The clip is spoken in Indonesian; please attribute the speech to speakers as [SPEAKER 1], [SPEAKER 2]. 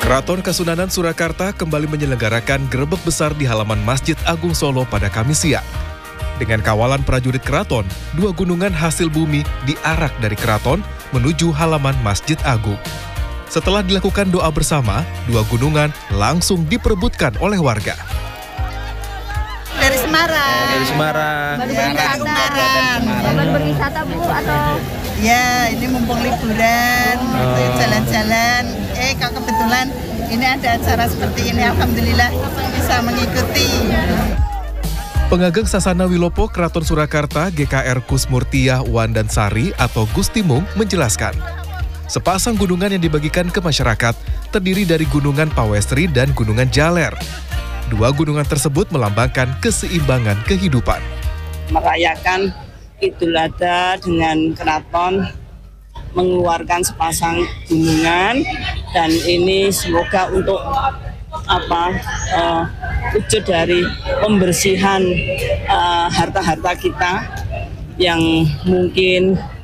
[SPEAKER 1] Keraton Kasunanan Surakarta kembali menyelenggarakan grebek besar di halaman Masjid Agung Solo pada Kamis siang. Dengan kawalan prajurit keraton, 2 gunungan hasil bumi diarak dari keraton menuju halaman Masjid Agung. Setelah dilakukan doa bersama, 2 gunungan langsung diperebutkan oleh warga.
[SPEAKER 2] Dari Semarang.
[SPEAKER 3] Dari Semarang.
[SPEAKER 2] Baru berwisata Bu atau? Ya, ini mumpung liburan, jalan-jalan. Kebetulan ini ada acara seperti ini, alhamdulillah bisa mengikuti.
[SPEAKER 1] Pengageng Sasana Wilopo Keraton Surakarta GKR Kusmurtiah Wandansari atau Gustimung menjelaskan, sepasang gunungan yang dibagikan ke masyarakat terdiri dari Gunungan Pawesri dan Gunungan Jaler. 2 gunungan tersebut melambangkan keseimbangan kehidupan.
[SPEAKER 4] Merayakan Idul Adha dengan keraton mengeluarkan sepasang gunungan, dan ini semoga untuk wujud dari pembersihan harta-harta kita yang mungkin